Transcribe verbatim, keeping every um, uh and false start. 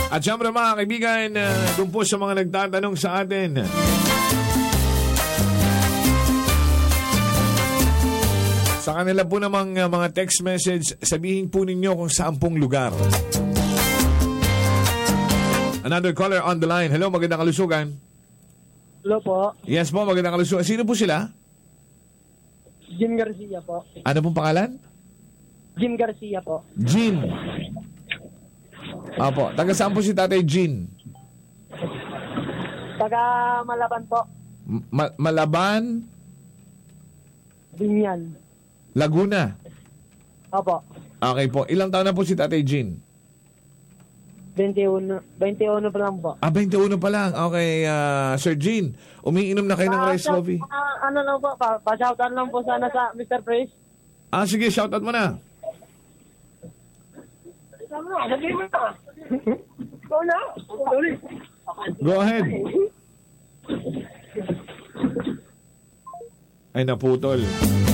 At syempre mga kaibigan, uh, doon po sa mga nagtatanong sa atin. Sa kanila po namang uh, mga text message, sabihin po ninyo kung saan pong lugar. Another caller on the line. Hello, magandang kalusugan. Hello po. Yes po, magandang kalusugan. Sino po sila? Jim Garcia po. Ano pong pangalan? Jim Garcia po. Jean. Apo, taga saan po si Tatay Jean? Taga Malaban po. Ma- Malaban, Binyan. Laguna. Opo. Okay po. Ilang taon na po si Tatay Jean? twenty-one. twenty-one pa lang po. Ah, twenty-one pa lang. Okay, uh, Sir Jean, umiinom na kayo ng Ah, rice shout- coffee? ah, ano lang po, pa- pa-shoutout lang po sana sa mister Praise. Ah, sige, shoutout mo na. Sabihin mo na. Go na. Go ahead. Ay, naputol.